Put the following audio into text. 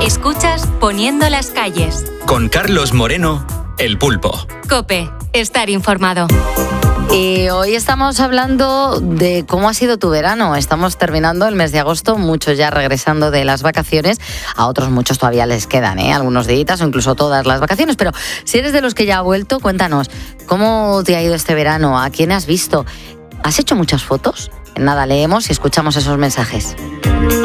Escuchas Poniendo las calles. Con Carlos Moreno, El Pulpo. COPE. Estar informado. Y hoy estamos hablando de cómo ha sido tu verano. Estamos terminando el mes de agosto, muchos ya regresando de las vacaciones. A otros muchos todavía les quedan, algunos días o incluso todas las vacaciones. Pero si eres de los que ya ha vuelto, cuéntanos, ¿cómo te ha ido este verano? ¿A quién has visto? ¿Has hecho muchas fotos? Nada, leemos y escuchamos esos mensajes.